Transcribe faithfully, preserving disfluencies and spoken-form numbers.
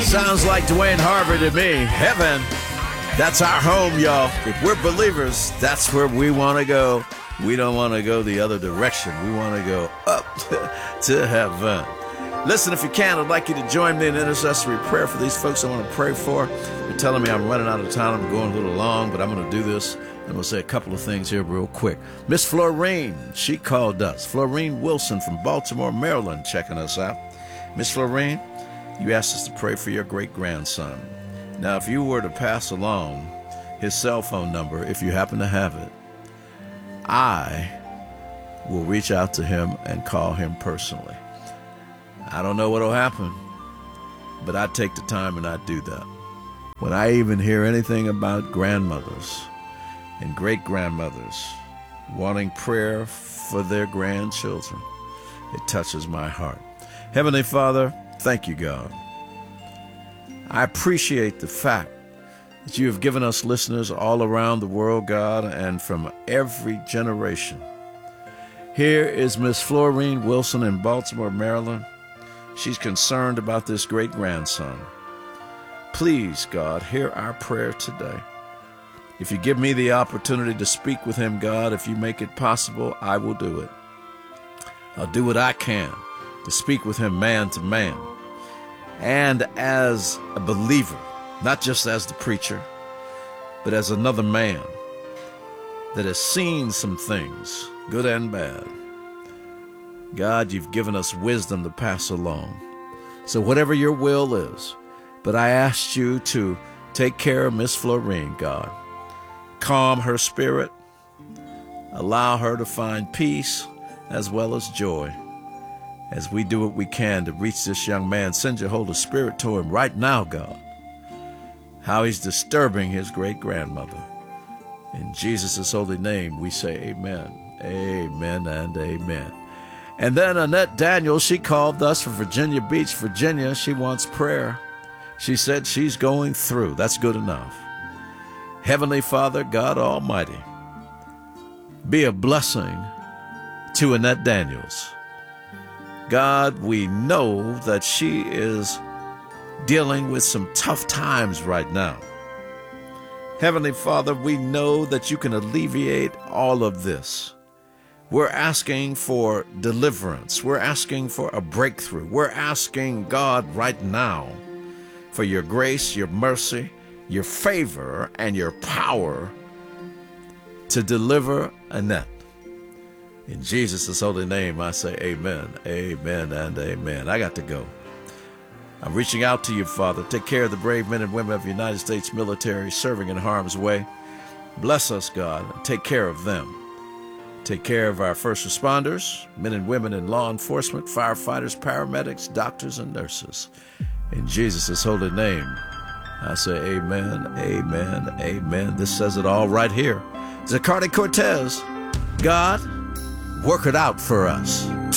Sounds like Dwayne Harvey to me. Heaven, that's our home, y'all. If we're believers, that's where we want to go. We don't want to go the other direction. We want to go up to heaven. Listen, if you can, I'd like you to join me in intercessory prayer for these folks I want to pray for. They're telling me I'm running out of time. I'm going a little long, but I'm going to do this. I'm going to say a couple of things here real quick. Miss Florine, she called us. Florine Wilson from Baltimore, Maryland, checking us out. Miss Florine, you asked us to pray for your great-grandson. Now, if you were to pass along his cell phone number, if you happen to have it, I will reach out to him and call him personally. I don't know what will happen, but I take the time and I do that. When I even hear anything about grandmothers and great-grandmothers wanting prayer for their grandchildren, it touches my heart. Heavenly Father, thank you, God. I appreciate the fact that you have given us listeners all around the world, God, and from every generation. Here is Miss Florine Wilson in Baltimore, Maryland. She's concerned about this great-grandson. Please, God, hear our prayer today. If you give me the opportunity to speak with him, God, if you make it possible, I will do it. I'll do what I can to speak with him man to man. And as a believer, not just as the preacher, but as another man that has seen some things, good and bad. God, you've given us wisdom to pass along. So whatever your will is, but I asked you to take care of Miss Florine, God. Calm her spirit. Allow her to find peace as well as joy as we do what we can to reach this young man. Send your Holy Spirit to him right now, God. How he's disturbing his great-grandmother. In Jesus' holy name, we say amen, amen, and amen. And then Annette Daniels, she called us from Virginia Beach, Virginia. She wants prayer. She said she's going through. That's good enough. Heavenly Father, God Almighty, be a blessing to Annette Daniels. God, we know that she is dealing with some tough times right now. Heavenly Father, we know that you can alleviate all of this. We're asking for deliverance. We're asking for a breakthrough. We're asking God right now for your grace, your mercy, your favor, and your power to deliver Annette. In Jesus' holy name, I say amen, amen, and amen. I got to go. I'm reaching out to you, Father. Take care of the brave men and women of the United States military serving in harm's way. Bless us, God, and take care of them. Take care of our first responders, men and women in law enforcement, firefighters, paramedics, doctors, and nurses. In Jesus' holy name, I say amen, amen, amen. This says it all right here. Zaccardi Cortez, God, work it out for us.